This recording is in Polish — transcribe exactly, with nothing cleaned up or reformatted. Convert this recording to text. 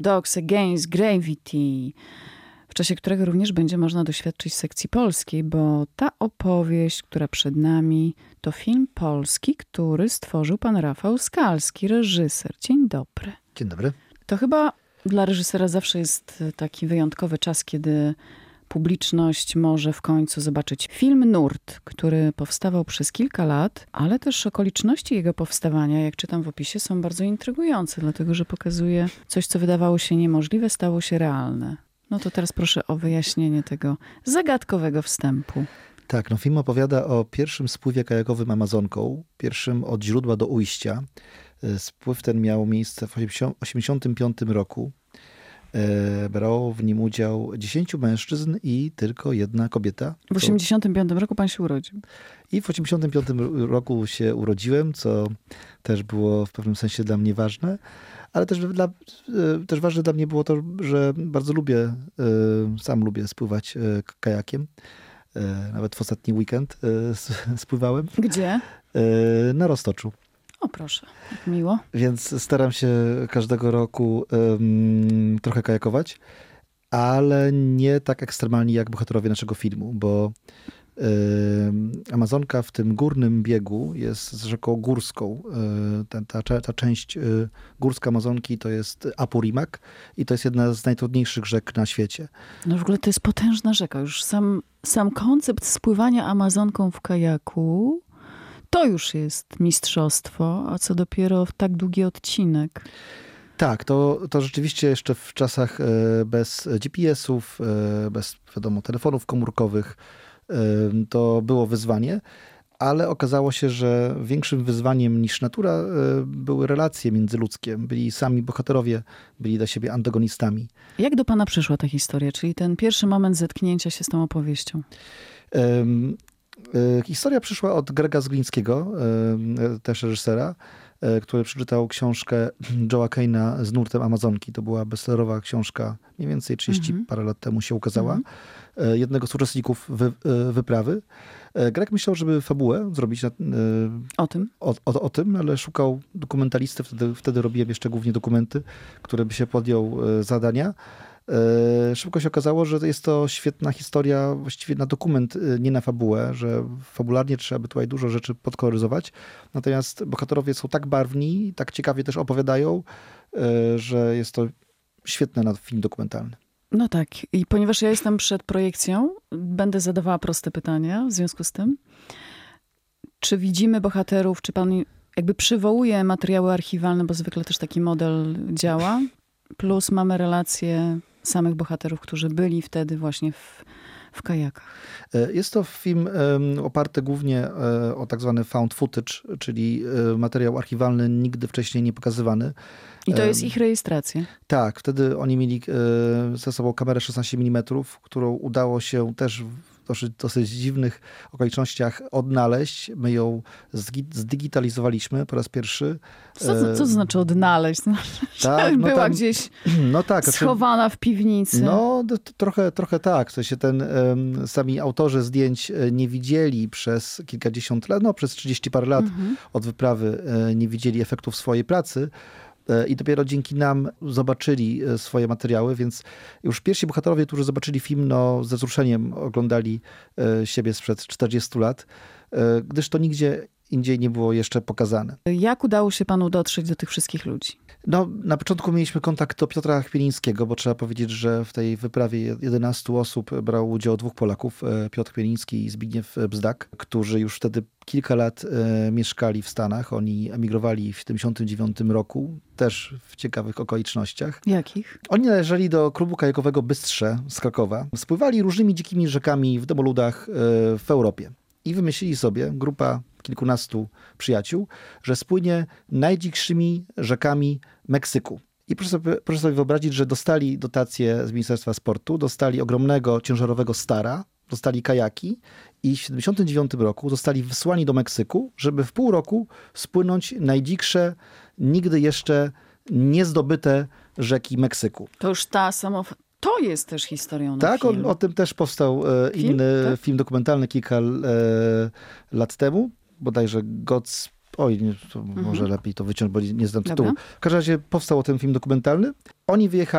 Dogs Against Gravity, w czasie którego również będzie można doświadczyć sekcji polskiej, bo ta opowieść, która przed nami, to film polski, który stworzył pan Rafał Skalski, reżyser. Dzień dobry. Dzień dobry. To chyba dla reżysera zawsze jest taki wyjątkowy czas, kiedy publiczność może w końcu zobaczyć film Nurt, który powstawał przez kilka lat, ale też okoliczności jego powstawania, jak czytam w opisie, są bardzo intrygujące, dlatego że pokazuje coś, co wydawało się niemożliwe, stało się realne. No to teraz proszę o wyjaśnienie tego zagadkowego wstępu. Tak, no film opowiada o pierwszym spływie kajakowym Amazonką, pierwszym od źródła do ujścia. Spływ ten miał miejsce w osiemdziesiątym piątym roku. Brało w nim udział dziesięciu mężczyzn i tylko jedna kobieta. W osiemdziesiątym piątym roku pan się urodził. I w osiemdziesiątym piątym roku się urodziłem, co też było w pewnym sensie dla mnie ważne. Ale też, dla, też ważne dla mnie było to, że bardzo lubię, sam lubię spływać kajakiem. Nawet w ostatni weekend spływałem. Gdzie? Na Roztoczu. O proszę, jak miło. Więc staram się każdego roku um, trochę kajakować, ale nie tak ekstremalnie jak bohaterowie naszego filmu, bo um, Amazonka w tym górnym biegu jest z rzeką górską. Ta, ta, ta część górska Amazonki to jest Apurimac i to jest jedna z najtrudniejszych rzek na świecie. No w ogóle to jest potężna rzeka. Już sam, sam koncept spływania Amazonką w kajaku to już jest mistrzostwo, a co dopiero w tak długi odcinek. Tak, to, to rzeczywiście jeszcze w czasach bez G P S-ów, bez wiadomo, telefonów komórkowych to było wyzwanie, ale okazało się, że większym wyzwaniem niż natura były relacje międzyludzkie. Byli sami bohaterowie, byli dla siebie antagonistami. Jak do pana przyszła ta historia, czyli ten pierwszy moment zetknięcia się z tą opowieścią? Um, Historia przyszła od Grega Zglińskiego, też reżysera, który przeczytał książkę Joe'a Kane'a z Nurtem Amazonki. To była bestsellerowa książka, mniej więcej trzydzieści mm-hmm. parę lat temu się ukazała. Mm-hmm. Jednego z uczestników wy, wyprawy. Greg myślał, żeby fabułę zrobić na, o tym, o, o, o tym, ale szukał dokumentalisty. Wtedy, wtedy robiłem jeszcze głównie dokumenty, które by się podjął zadania. Szybko się okazało, że jest to świetna historia właściwie na dokument, nie na fabułę, że fabularnie trzeba by tutaj dużo rzeczy podkoloryzować. Natomiast bohaterowie są tak barwni, tak ciekawie też opowiadają, że jest to świetne na film dokumentalny. No tak. I ponieważ ja jestem przed projekcją, będę zadawała proste pytania w związku z tym. Czy widzimy bohaterów, czy pan jakby przywołuje materiały archiwalne, bo zwykle też taki model działa, plus mamy relacje samych bohaterów, którzy byli wtedy właśnie w, w kajakach. Jest to film um, oparty głównie um, o tak zwany found footage, czyli um, materiał archiwalny nigdy wcześniej nie pokazywany. I to jest ich rejestracja? Tak, wtedy oni mieli um, ze sobą kamerę szesnaście milimetrów, którą udało się też w dosyć, dosyć dziwnych okolicznościach odnaleźć. My ją zdigitalizowaliśmy po raz pierwszy. Co, co to znaczy odnaleźć? Tak, no była tam, gdzieś no tak, schowana w piwnicy. No trochę, trochę tak. W sensie ten, um, sami autorzy zdjęć nie widzieli przez kilkadziesiąt lat, no przez trzydzieści parę lat mhm. od wyprawy nie widzieli efektów swojej pracy. I dopiero dzięki nam zobaczyli swoje materiały, więc już pierwsi bohaterowie, którzy zobaczyli film, no, ze wzruszeniem oglądali siebie sprzed czterdziestu lat, gdyż to nigdzie indziej nie było jeszcze pokazane. Jak udało się panu dotrzeć do tych wszystkich ludzi? No, na początku mieliśmy kontakt do Piotra Chmielińskiego, bo trzeba powiedzieć, że w tej wyprawie jedenastu osób brało udział dwóch Polaków, Piotr Chmieliński i Zbigniew Bzdak, którzy już wtedy kilka lat e, mieszkali w Stanach. Oni emigrowali w siedemdziesiątym dziewiątym roku, też w ciekawych okolicznościach. Jakich? Oni należeli do klubu kajakowego Bystrze z Krakowa. Spływali różnymi dzikimi rzekami w demoludach e, w Europie. I wymyślili sobie, grupa kilkunastu przyjaciół, że spłynie najdzikszymi rzekami Meksyku. I proszę sobie, proszę sobie wyobrazić, że dostali dotacje z Ministerstwa Sportu, dostali ogromnego, ciężarowego Stara, dostali kajaki i w siedemdziesiątym dziewiątym roku zostali wysłani do Meksyku, żeby w pół roku spłynąć najdziksze, nigdy jeszcze niezdobyte rzeki Meksyku. To już ta samof... To jest też historią na Tak, film. o, o tym też powstał e, inny film, tak? film dokumentalny kilka e, lat temu, bodajże God's Oj, nie, to mhm. może lepiej to wyciąć, bo nie znam tytułu. Dobra. W każdym razie powstał ten film dokumentalny. Oni wyjechali